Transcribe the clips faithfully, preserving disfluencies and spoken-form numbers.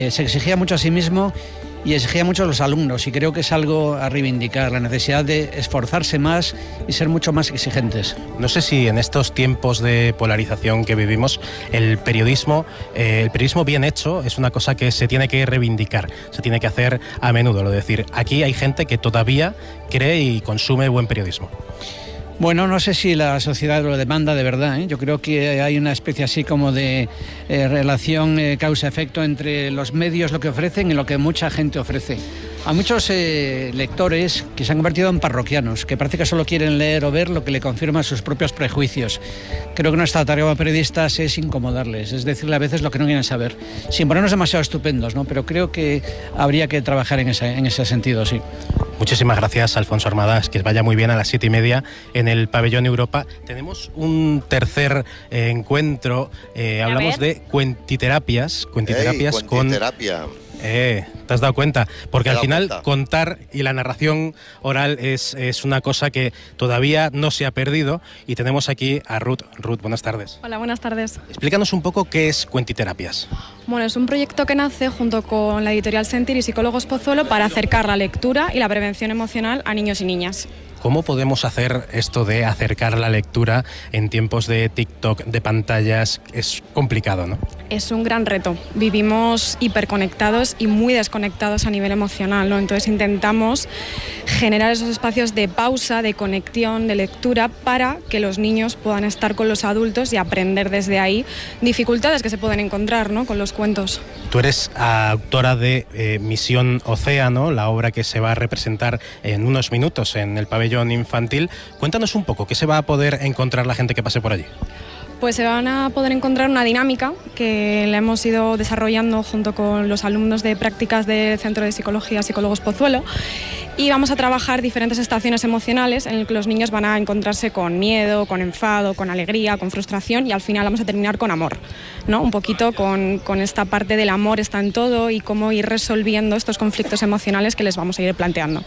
Se exigía mucho a sí mismo y exigía mucho a los alumnos, y creo que es algo a reivindicar, la necesidad de esforzarse más y ser mucho más exigentes. No sé si en estos tiempos de polarización que vivimos, el periodismo, eh, el periodismo bien hecho es una cosa que se tiene que reivindicar, se tiene que hacer a menudo. Es decir, aquí hay gente que todavía cree y consume buen periodismo. Bueno, no sé si la sociedad lo demanda de verdad, ¿eh? Yo creo que hay una especie así como de eh, relación eh, causa-efecto entre los medios, lo que ofrecen, y lo que mucha gente ofrece. Hay muchos eh, lectores que se han convertido en parroquianos, que parece que solo quieren leer o ver lo que le confirma sus propios prejuicios. Creo que nuestra tarea como periodistas es incomodarles, es decirle a veces lo que no quieren saber, sin ponernos demasiado estupendos, ¿no? Pero creo que habría que trabajar en ese, en ese sentido, sí. Muchísimas gracias, Alfonso Armadas, que vaya muy bien a las siete y media en el Pabellón Europa. Tenemos un tercer eh, encuentro, eh, hablamos de cuentiterapias, cuentiterapias Ey, cuentiterapia. con... Eh, ¿te has dado cuenta? Porque al final cuenta. contar y la narración oral es, es una cosa que todavía no se ha perdido, y tenemos aquí a Ruth. Ruth, buenas tardes. Hola, buenas tardes. Explícanos un poco qué es Cuentiterapias. Bueno, es un proyecto que nace junto con la editorial Sentir y Psicólogos Pozuelo para acercar la lectura y la prevención emocional a niños y niñas. ¿Cómo podemos hacer esto de acercar la lectura en tiempos de TikTok, de pantallas? Es complicado, ¿no? Es un gran reto. Vivimos hiperconectados y muy desconectados a nivel emocional, ¿no? Entonces intentamos generar esos espacios de pausa, de conexión, de lectura, para que los niños puedan estar con los adultos y aprender desde ahí dificultades que se pueden encontrar, ¿no?, con los cuentos. Tú eres autora de eh, Misión Océano, la obra que se va a representar en unos minutos en el pabellón infantil. Cuéntanos un poco, ¿qué se va a poder encontrar la gente que pase por allí? Pues se van a poder encontrar una dinámica que la hemos ido desarrollando junto con los alumnos de prácticas del Centro de Psicología Psicólogos Pozuelo, y vamos a trabajar diferentes estaciones emocionales en las que los niños van a encontrarse con miedo, con enfado, con alegría, con frustración, y al final vamos a terminar con amor, ¿no? Un poquito con, con esta parte del amor está en todo y cómo ir resolviendo estos conflictos emocionales que les vamos a ir planteando.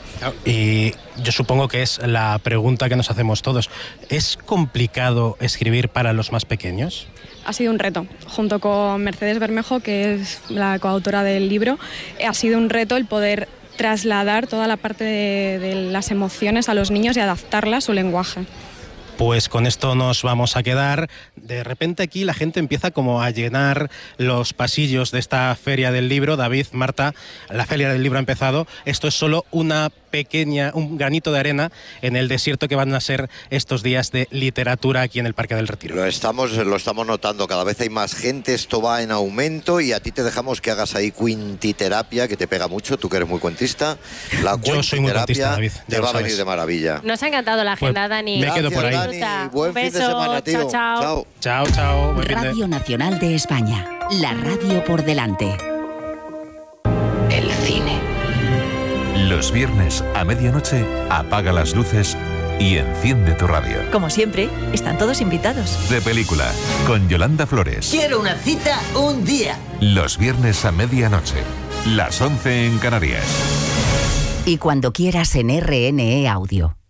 Y yo supongo que es la pregunta que nos hacemos todos. ¿Es complicado escribir para los más pequeños? Ha sido un reto, junto con Mercedes Bermejo, que es la coautora del libro. Ha sido un reto el poder trasladar toda la parte de, de las emociones a los niños y adaptarla a su lenguaje. Pues con esto nos vamos a quedar. De repente aquí la gente empieza como a llenar los pasillos de esta Feria del Libro. David, Marta, la Feria del Libro ha empezado. Esto es solo una pequeña, un granito de arena en el desierto que van a ser estos días de literatura aquí en el Parque del Retiro. Lo estamos, lo estamos notando, cada vez hay más gente, esto va en aumento, y a ti te dejamos que hagas ahí cuentiterapia, que te pega mucho, tú que eres muy cuentista. La Yo soy muy cuentista, David, te va a venir de maravilla. Nos ha encantado la agenda, Pues Dani. me quedo por ahí. Dani, buen Un fin beso, de semana, tío. chao, chao. Chao, chao. Buen fin de... Radio Nacional de España, la radio por delante. El cine. Los viernes a medianoche apaga las luces y enciende tu radio. Como siempre, están todos invitados. De Película, con Yolanda Flores. Quiero una cita un día. Los viernes a medianoche, las once en Canarias. Y cuando quieras en R N E Audio.